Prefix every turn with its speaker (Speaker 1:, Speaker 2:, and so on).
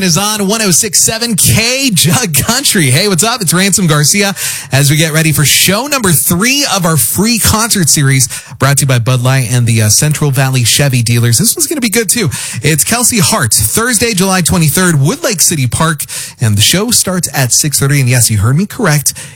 Speaker 1: is on 106.7 K Jug Country. Hey, what's up? It's Ransom Garcia as we get ready for show number 3 of our free concert series brought to you by Bud Light and the Central Valley Chevy dealers. This one's going to be good too. It's Kelsey Hart, Thursday, July 23rd, Woodlake City Park, and the show starts at 6:30. And yes, you heard me correct.